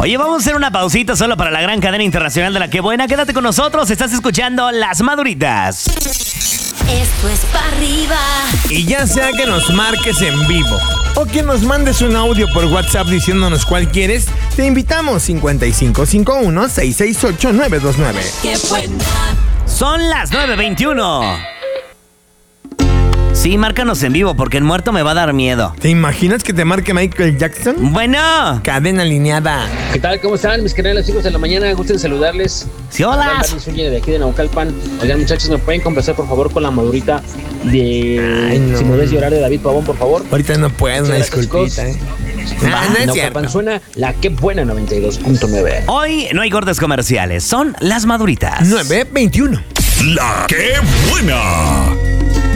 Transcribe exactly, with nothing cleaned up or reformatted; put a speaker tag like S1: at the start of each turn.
S1: Oye, vamos a hacer una pausita solo para la gran cadena internacional de La Qué Buena. Quédate con nosotros, estás escuchando Las Maduritas.
S2: Esto es para arriba.
S3: Y ya sea que nos marques en vivo o que nos mandes un audio por WhatsApp diciéndonos cuál quieres, te invitamos cincuenta y cinco cincuenta y uno, seiscientos sesenta y ocho, nueve dos nueve.
S2: ¡Qué buena!
S1: Son las nueve veintiuno. Sí, márcanos en vivo porque el muerto me va a dar miedo.
S3: ¿Te imaginas que te marque Michael Jackson?
S1: Bueno.
S3: Cadena alineada.
S4: ¿Qué tal? ¿Cómo están mis canales chicos de la mañana? Gusten saludarles.
S1: Sí, hola.
S4: De aquí de Naucalpan. Oigan, muchachos, ¿me pueden complacer por favor con la madurita de
S3: Ay, no.
S4: Si me ves llorar de David Pavón, por favor?
S3: Ahorita no puedo, una
S4: Muchas gracias,
S3: disculpita, ¿eh?
S4: Va,
S3: Ah, no es
S4: Naucalpan
S3: cierto.
S4: suena La Qué Buena noventa y dos punto nueve.
S1: Hoy no hay cortes comerciales, son Las Maduritas.
S3: nueve veintiuno.
S5: La Qué Buena.